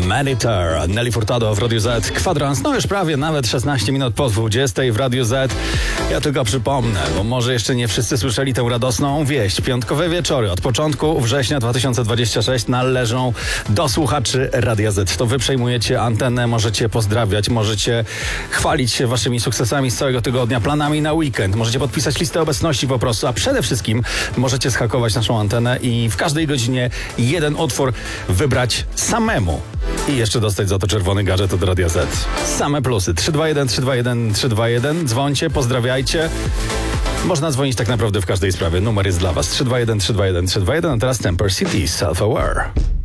Meditar, Nelly Furtado w Radiu Z. Kwadrans, no już prawie nawet 16 minut po 20 w Radiu Z. Ja tylko przypomnę, bo może jeszcze nie wszyscy słyszeli tę radosną wieść. Piątkowe wieczory od początku września 2026 należą do słuchaczy Radia Z. To wy przejmujecie antenę, możecie pozdrawiać, możecie chwalić się waszymi sukcesami z całego tygodnia, planami na weekend, możecie podpisać listę obecności po prostu, a przede wszystkim możecie zhakować naszą antenę i w każdej godzinie jeden utwór wybrać samemu. I jeszcze dostać za to czerwony gadżet od Radia Z. Same plusy. 321 321 321. Dzwońcie, pozdrawiajcie. Można dzwonić tak naprawdę w każdej sprawie. Numer jest dla was. 321 321 321. A teraz Temper City, Self-Aware.